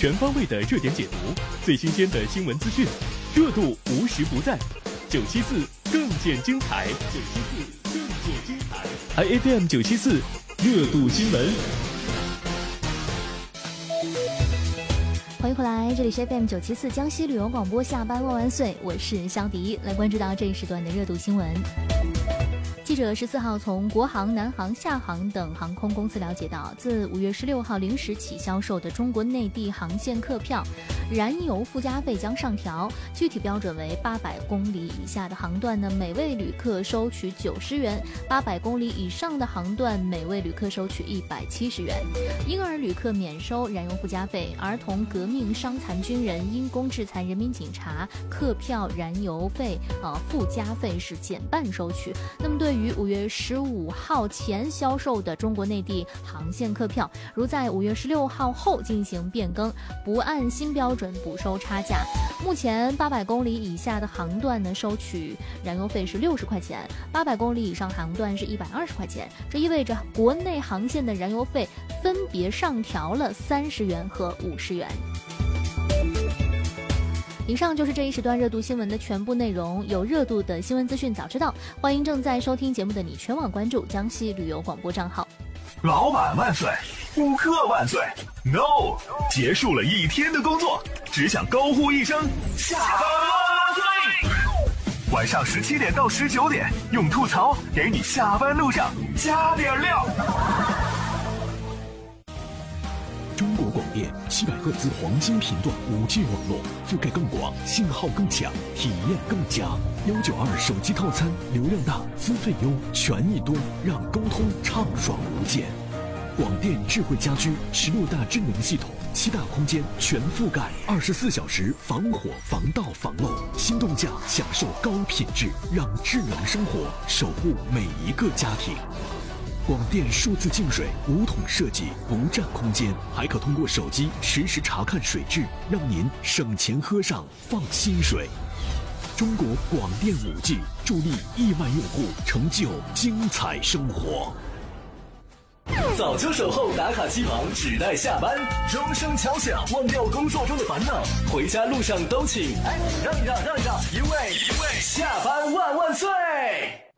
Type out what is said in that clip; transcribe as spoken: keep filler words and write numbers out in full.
全方位的热点解读，最新鲜的新闻资讯，热度无时不在。九七四更见精彩，九七四更见精彩。I F M 九七四热度新闻。 欢迎回来，这里是 F M 九七四江西旅游广播，下班万万岁，我是肖迪，来关注到这一时段的热度新闻。记者十四号从国航、南航、厦航等航空公司了解到，自五月十六号零时起销售的中国内地航线客票，燃油附加费将上调，具体标准为八百公里以下的航段呢，每位旅客收取九十元；八百公里以上的航段，每位旅客收取一百七十元。婴儿旅客免收燃油附加费，儿童、革命、伤残军人、因公致残人民警察客票燃油费呃附加费是减半收取。那么对于于五月十五号前销售的中国内地航线客票，如在五月十六号后进行变更，不按新标准补收差价。目前八百公里以下的航段呢，收取燃油费是六十块钱，八百公里以上航段是一百二十块钱。这意味着国内航线的燃油费分别上调了三十元和五十元。以上就是这一时段热度新闻的全部内容，有热度的新闻资讯早知道，欢迎正在收听节目的你全网关注江西旅游广播账号。 老板万岁，顾客万岁 ，No， 结束了一天的工作，只想高呼一声下班万岁。晚上十七点到十九点，用吐槽给你下班路上加点料。 中国广电七百赫兹黄金频段 五 G 网络，覆盖更广，信号更强，体验更佳。一九二手机套餐，流量大，资费优，权益多，让沟通畅爽无间。广电智慧家居十六大智能系统，七大空间全覆盖，二十四小时防火防盗防漏，心动价享受高品质，让智能生活守护每一个家庭。广电数字净水无桶设计，不占空间，还可通过手机实时查看水质，让您省钱喝上放心水。中国广电 五 G 助力亿万用户成就精彩生活。 早就守候打卡机旁，只待下班。钟声敲响，忘掉工作中的烦恼，回家路上都请哎让一让让一让，一位一位下班万万岁。